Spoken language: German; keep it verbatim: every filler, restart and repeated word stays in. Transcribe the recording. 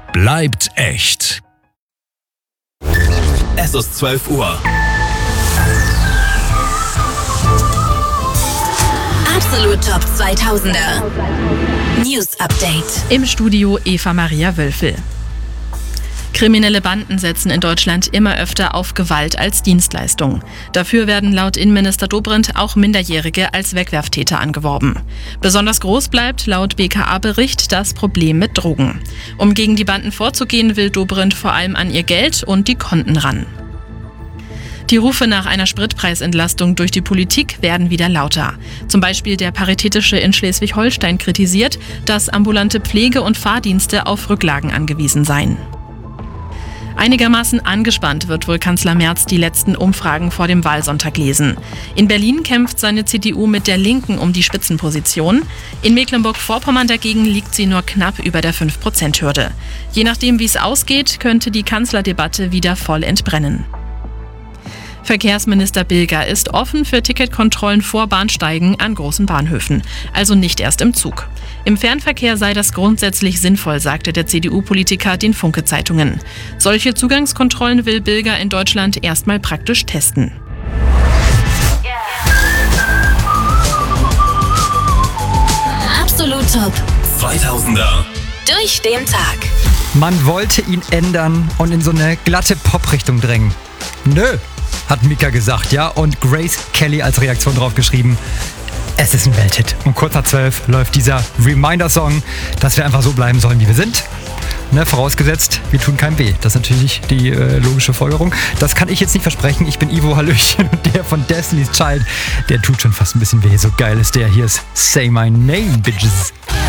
bleibt echt. Es ist zwölf Uhr. Absolut Top zweitausender. News Update. Im Studio Eva Maria Wölfel. Kriminelle Banden setzen in Deutschland immer öfter auf Gewalt als Dienstleistung. Dafür werden laut Innenminister Dobrindt auch Minderjährige als Wegwerftäter angeworben. Besonders groß bleibt laut B K A-Bericht das Problem mit Drogen. Um gegen die Banden vorzugehen, will Dobrindt vor allem an ihr Geld und die Konten ran. Die Rufe nach einer Spritpreisentlastung durch die Politik werden wieder lauter. Zum Beispiel der Paritätische in Schleswig-Holstein kritisiert, dass ambulante Pflege- und Fahrdienste auf Rücklagen angewiesen seien. Einigermaßen angespannt wird wohl Kanzler Merz die letzten Umfragen vor dem Wahlsonntag lesen. In Berlin kämpft seine C D U mit der Linken um die Spitzenposition. In Mecklenburg-Vorpommern dagegen liegt sie nur knapp über der fünf Prozent Hürde. Je nachdem, wie es ausgeht, könnte die Kanzlerdebatte wieder voll entbrennen. Verkehrsminister Bilger ist offen für Ticketkontrollen vor Bahnsteigen an großen Bahnhöfen, also nicht erst im Zug. Im Fernverkehr sei das grundsätzlich sinnvoll, sagte der C D U-Politiker den Funke-Zeitungen. Solche Zugangskontrollen will Bilger in Deutschland erstmal praktisch testen. Absolut Top zweitausender. durch den Tag. Man wollte ihn ändern und in so eine glatte Pop-Richtung drängen. Nö, hat Mika gesagt, ja, und Grace Kelly als Reaktion drauf geschrieben, es ist ein Welthit. Um kurz nach zwölf läuft dieser Reminder-Song, dass wir einfach so bleiben sollen, wie wir sind. Ne, vorausgesetzt, wir tun keinem weh. Das ist natürlich die äh, logische Folgerung. Das kann ich jetzt nicht versprechen. Ich bin Ivo Hallöchen und der von Destiny's Child, der tut schon fast ein bisschen weh. So geil ist der. Hier ist Say My Name, Bitches.